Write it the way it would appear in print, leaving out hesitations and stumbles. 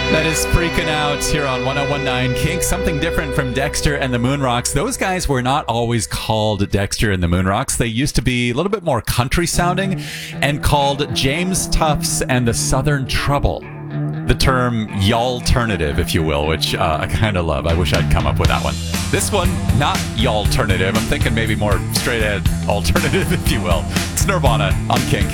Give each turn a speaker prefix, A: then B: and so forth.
A: That is Freaking Out here on 1019 Kink. Something different from Dexter and the Moonrocks. Those guys were not always called Dexter and the Moonrocks. They used to be a little bit more country sounding and called James Tufts and the Southern Trouble. The term y'alternative, if you will, which I kind of love. I wish I'd come up with that one. This one, not y'alternative. I'm thinking maybe more straight ahead alternative, if you will. It's Nirvana on Kink.